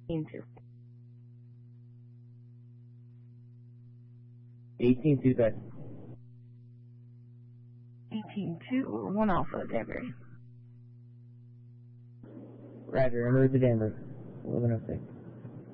18-2. 18-2, guys. 18-2, 1 Alpha, Danbury. Roger, en route to Denver. 1106.